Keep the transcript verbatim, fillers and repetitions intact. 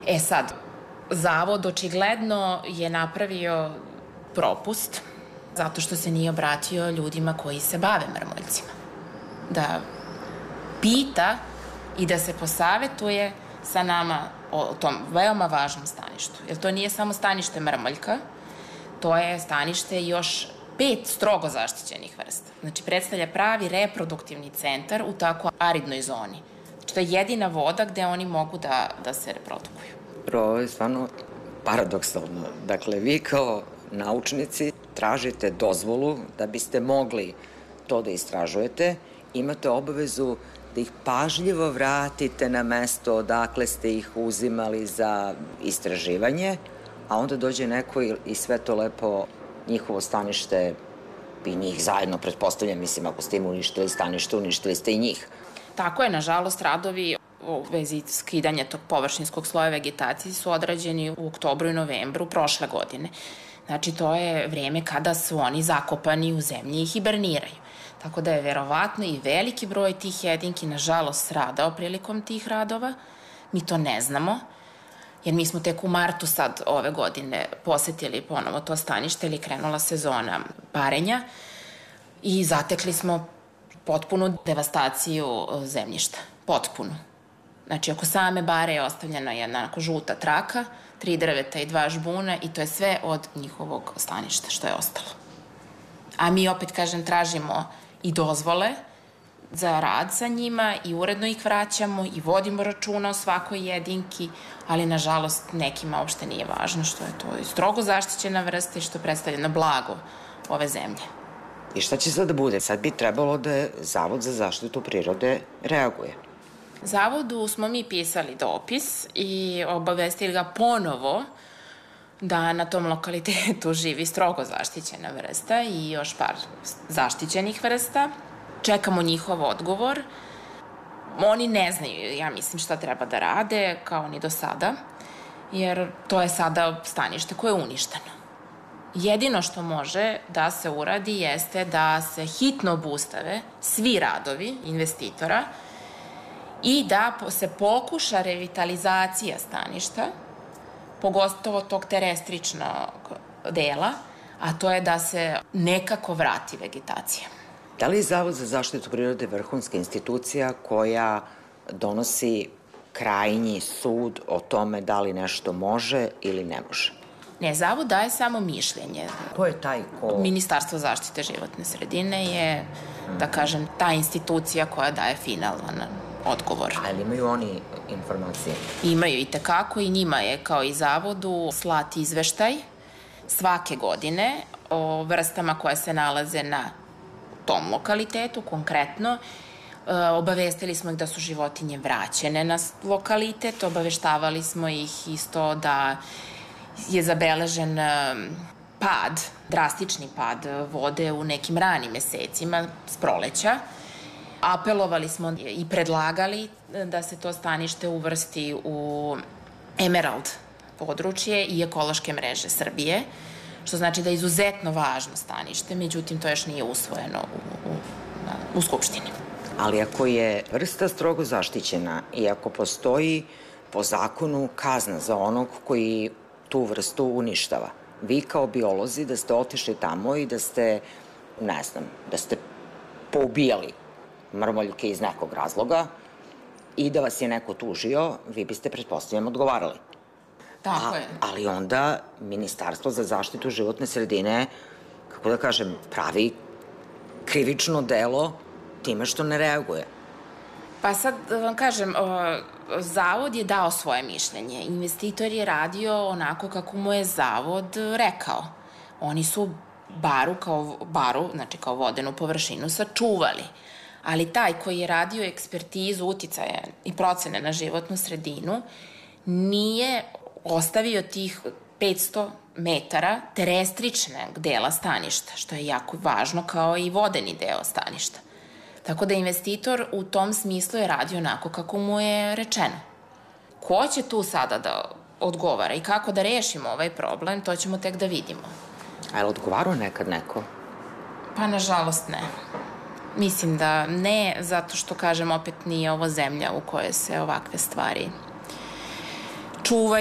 E sad, zavod očigledno je napravio propust zato što se nije obratio ljudima koji se bave mrmoljcima. Da pita i da se posavetuje sa nama o tom veoma važnom staništu. Jer to nije samo stanište mrmoljka, to je stanište još pet strogo zaštićenih vrsta. Znači, predstavlja pravi reproduktivni centar u tako aridnoj zoni. Znači, to je jedina voda gde oni mogu da, da se reprodukuju. Ovo je stvarno paradoksalno. Dakle, vi kao naučnici tražite dozvolu da biste mogli to da istražujete, imate obavezu da ih pažljivo vratite na mesto odakle ste ih uzimali za istraživanje, a onda dođe neko i sve to lepo njihovo stanište i njih zajedno, pretpostavljam, mislim, ako ste im uništili stanište, uništili ste i njih. Tako je, nažalost, radovi u vezi skidanja tog površinskog sloja vegetacije su odrađeni u oktobru i novembru prošle godine. Znači, to je vreme kada su oni zakopani u zemlji i hiberniraju. Tako da je verovatno i veliki broj tih jedinki, nažalost, stradao prilikom tih radova. Mi to ne znamo, jer mi smo tek u martu sad ove godine posetili ponovo to stanište ili krenula sezona parenja i zatekli smo potpunu devastaciju zemljišta. Potpunu. Znači, oko same bare je ostavljena jedna onako žuta traka, tri drveta i dva žbuna i to je sve od njihovog staništa što je ostalo. A mi opet, kažem, tražimo i dozvole za rad sa njima i uredno ih vraćamo i vodimo računa o svakoj jedinki, ali nažalost nekima uopšte nije važno što je to strogo zaštićena vrsta i što predstavlja na blago ove zemlje. I šta će sad da bude? Sad bi trebalo da Zavod za zaštitu prirode reaguje. Zavodu smo mi pisali dopis i obavestili ga ponovo da na tom lokalitetu živi strogo zaštićena vrsta i još par zaštićenih vrsta. Čekamo njihov odgovor. Oni ne znaju, ja mislim, šta treba da rade, kao ni do sada, jer to je sada stanište koje je uništeno. Jedino što može da se uradi jeste da se hitno obustave svi radovi investitora i da se pokuša revitalizacija staništa, pogotovo tog terestričnog dela, a to je da se nekako vrati vegetacija. Da li je Zavod za zaštitu prirode vrhunska institucija koja donosi krajnji sud o tome da li nešto može ili ne može? Ne, Zavod daje samo mišljenje. Ko je taj ko... Ministarstvo zaštite životne sredine je, da kažem, ta institucija koja daje finalan odgovor. Ali imaju oni informacije? Imaju i tekako i njima je, kao i Zavodu, slati izveštaj svake godine o vrstama koje se nalaze na tom lokalitetu, konkretno. Obavestili smo ih da su životinje vraćene na lokalitet, obaveštavali smo ih isto da je zabeležen pad, drastični pad vode u nekim ranim mesecima s proleća. Apelovali smo i predlagali da se to stanište uvrsti u Emerald područje i ekološke mreže Srbije, što znači da je izuzetno važno stanište, međutim to još nije usvojeno u, u, u Skupštini. Ali ako je vrsta strogo zaštićena i ako postoji po zakonu kazna za onog koji tu vrstu uništava, vi kao biolozi da ste otišli tamo i da ste, ne znam, da ste poubijali mrmoljke iz nekog razloga i da vas je neko tužio, vi biste, pretpostavljam, odgovarali. Tako je. Ali onda Ministarstvo za zaštitu životne sredine, kako da kažem, pravi krivično delo time što ne reaguje. Pa sad da vam kažem, Zavod je dao svoje mišljenje. Investitor je radio onako kako mu je Zavod rekao. Oni su baru kao, baru, znači kao vodenu površinu, sačuvali. Ali taj koji je radio ekspertizu uticaja i procene na životnu sredinu nije ostavio tih petsto metara terestričnog dela staništa, što je jako važno kao i vodeni deo staništa. Tako da investitor u tom smislu je radio onako kako mu je rečeno. Ko će tu sada da odgovara i kako da rešimo ovaj problem, to ćemo tek da vidimo. A je li odgovarao nekad neko? Pa, nažalost, ne. Mislim da ne, zato što, kažem, opet nije ovo zemlja u kojoj se ovakve stvari čuvaju